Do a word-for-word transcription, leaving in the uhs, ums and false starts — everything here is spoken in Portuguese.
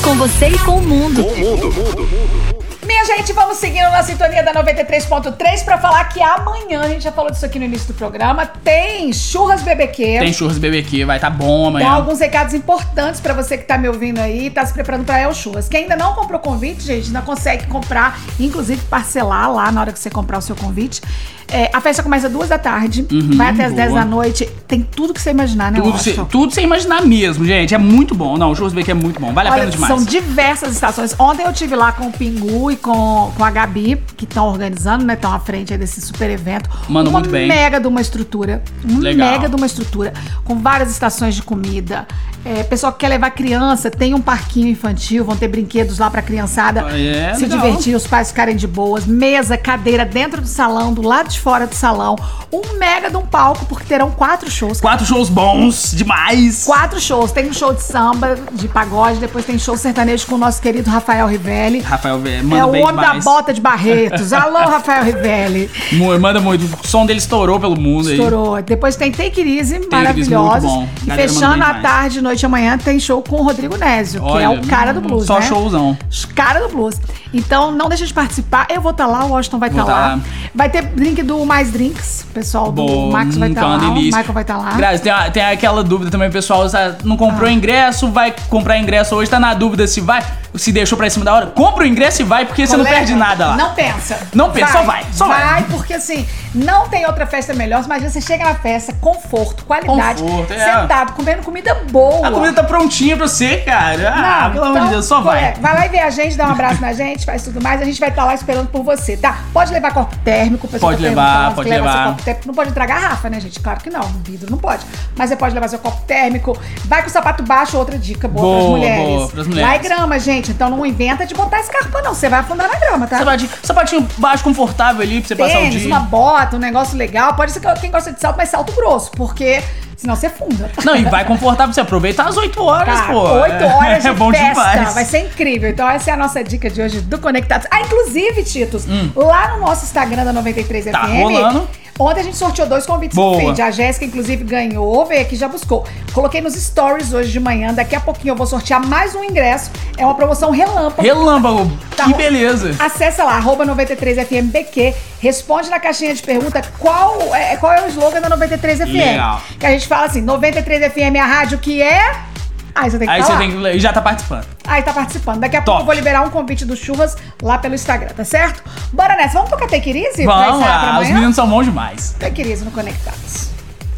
Com você e com o mundo. Com o mundo. Minha gente, vamos seguindo na sintonia da noventa e três ponto três pra falar que amanhã, a gente já falou disso aqui no início do programa, tem churras B B Q. Tem churras B B Q, vai tá bom amanhã. Tem alguns recados importantes pra você que tá me ouvindo aí e tá se preparando pra El Churras. Quem ainda não comprou convite, gente, ainda consegue comprar, inclusive parcelar lá na hora que você comprar o seu convite. É, a festa começa às duas da tarde, Uhum, vai até às boa. dez da noite. Tem tudo que você imaginar, né, Tudo, se, Washington? tudo sem imaginar mesmo, gente. É muito bom. Não, o churras B B Q é muito bom. Vale a Olha, pena demais. são diversas estações. Ontem eu tive lá com o Pingu e com, com a Gabi, que estão organizando, né? Estão à frente aí desse super evento. Mandam uma muito bem. mega de uma estrutura. Um Legal. mega de uma estrutura. Com várias estações de comida. É, pessoal que quer levar criança, tem um parquinho infantil, vão ter brinquedos lá pra criançada É, se legal. divertir, os pais ficarem de boas. Mesa, cadeira dentro do salão, do lado de fora do salão. Um mega de um palco, porque terão quatro shows. Quatro shows bons, demais. Quatro shows. Tem um show de samba, de pagode, depois tem show sertanejo com o nosso querido Rafael Rivelli. Rafael, velho, É manda o bem homem demais. da bota de Barretos. Alô, Rafael Rivelli. Mu- Manda muito. O som dele estourou pelo mundo aí. Estourou. Depois tem Take It Easy, It maravilhosos. muito bom. E Galera, fechando manda à bem tarde, noite e amanhã, tem show com o Rodrigo Nésio, que Olha, é o cara do blues, só né? showzão. Cara do blues. Então, não deixa de participar. Eu vou estar lá, o Washington vai Vou estar tá lá. lá. Vai ter drink do Mais Drinks. O pessoal do Bom, Max vai estar tá uma lá. O delícia. Michael vai estar lá. Graças, tem, a- tem aquela dúvida também, pessoal. Sabe, não comprou Ah. ingresso, vai comprar ingresso hoje, tá na dúvida se vai, se deixou pra cima da hora. Compra o ingresso e vai, porque você não Colega, perde nada lá. Não pensa. Não pensa, só vai, só vai. Vai, porque assim, não tem outra festa melhor. Imagina, você chega na festa, conforto, qualidade, Conforto, é. sentado, comendo comida boa. A comida tá prontinha pra você, cara. Ah, Não, pelo amor então, de Deus, só vai. é, vai lá e vê a gente, dá um abraço na gente, faz tudo mais. A gente vai estar lá esperando por você, tá? Pode levar copo térmico, o pessoal Pode tá levar, perguntando, pode que leva levar. seu copo térmico. Não pode entrar garrafa, né, gente? Claro que não, vidro não pode. Mas você pode levar seu copo térmico. Vai com o sapato baixo, outra dica boa, Boa, pras mulheres. boa, pras mulheres. Lá é grama, gente. Então não inventa de botar escarpa, não. Você vai afundar na grama, tá? Sapatinho, sapatinho baixo, confortável ali pra você passar o Tênis, dia. uma bota, um negócio legal. Pode ser que quem gosta de salto, mas salto grosso, porque senão você funda. Não, e vai confortável pra você aproveitar as oito horas, Cara, pô. oito horas de É bom festa. demais. Vai ser incrível. Então essa é a nossa dica de hoje do Conectados. Ah, inclusive, Titos, lá no nosso Instagram da noventa e três Tá F M, rolando. ontem a gente sorteou dois convites Boa. no feed. A Jéssica, inclusive, ganhou, veio aqui e já buscou. Coloquei nos stories hoje de manhã. Daqui a pouquinho eu vou sortear mais um ingresso. É uma promoção relâmpago. Relâmpago, Tá que ro- beleza. Acessa lá, arroba noventa e três F M B Q, responde na caixinha de pergunta qual é, qual é o slogan da noventa e três F M. Legal. Que a gente fala assim, noventa e três F M é a rádio que é... Aí você tem que Aí falar. você tem que. E já tá participando. Aí tá participando. Daqui a Top. pouco eu vou liberar um convite do Churras lá pelo Instagram, tá certo? Bora nessa. Vamos tocar Take It Easy pra Vamos encerrar pra lá, os amanhã? meninos são bons demais. Take It Easy no Conectados.